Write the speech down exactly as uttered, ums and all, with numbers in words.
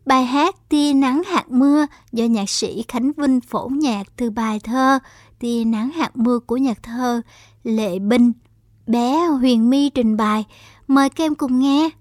Bài hát Tia nắng hạt mưa do nhạc sĩ Khánh Vinh phổ nhạc từ bài thơ Tia nắng hạt mưa của nhà thơ Lệ Binh. Bé Huyền My trình bày. Mời các em cùng nghe.